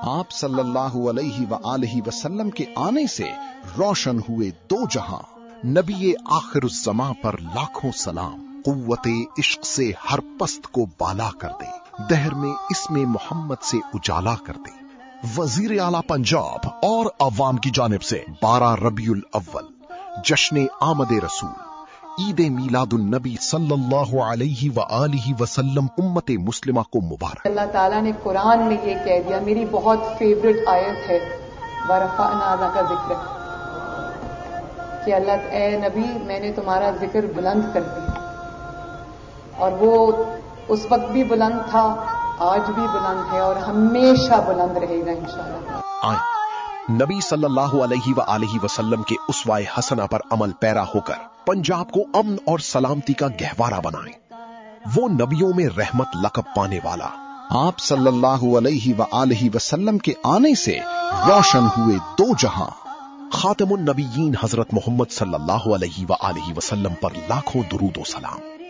آپ صلی اللہ علیہ وآلہ وسلم کے آنے سے روشن ہوئے دو جہاں، نبی آخر الزماں پر لاکھوں سلام، قوت عشق سے ہر پست کو بالا کر دے، دہر میں اسم محمد سے اجالا کر دے۔ وزیر اعلیٰ پنجاب اور عوام کی جانب سے 12 ربیع الاول جشن آمد رسول، عید میلاد النبی صلی اللہ علیہ وآلہ وسلم امت مسلمہ کو مبارک۔ اللہ تعالیٰ نے قرآن میں یہ کہہ دیا، میری بہت فیوریٹ آیت ہے وَرَفَعْنَا لَكَ ذِکْرَکَ، کہ اللہ اے نبی میں نے تمہارا ذکر بلند کر دیا، اور وہ اس وقت بھی بلند تھا، آج بھی بلند ہے اور ہمیشہ بلند رہے گا انشاءاللہ۔ آئیں نبی صلی اللہ علیہ وآلہ وسلم کے اسوہ حسنہ پر عمل پیرا ہو کر پنجاب کو امن اور سلامتی کا گہوارہ بنائیں۔ وہ نبیوں میں رحمت لقب پانے والا آپ صلی اللہ علیہ وآلہ وسلم کے آنے سے روشن ہوئے دو جہاں، خاتم النبیین حضرت محمد صلی اللہ علیہ وآلہ وسلم پر لاکھوں درود و سلام۔